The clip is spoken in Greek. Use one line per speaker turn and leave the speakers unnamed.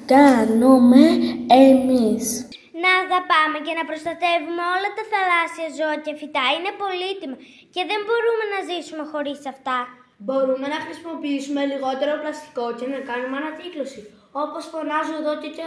κάνουμε εμείς?
Να αγαπάμε και να προστατεύουμε όλα τα θαλάσσια ζώα και φυτά είναι πολύτιμα και δεν μπορούμε να ζήσουμε χωρίς αυτά.
Μπορούμε να χρησιμοποιήσουμε λιγότερο πλαστικό και να κάνουμε ανακύκλωση, όπως φωνάζω εδώ και